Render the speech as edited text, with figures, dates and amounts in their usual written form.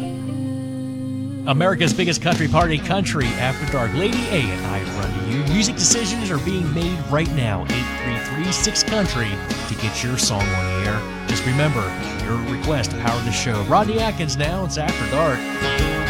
America's biggest country party, Country After Dark. Lady A and I run to you. Music decisions are being made right now. 833-6-Country to get your song on the air. Just remember, your request to power the show. Rodney Atkins now. It's After Dark.